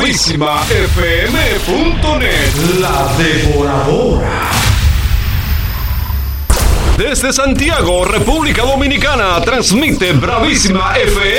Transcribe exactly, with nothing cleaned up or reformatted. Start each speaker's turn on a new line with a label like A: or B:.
A: bravísima f m punto net. La Devoradora. Desde Santiago, República Dominicana, transmite Bravísima F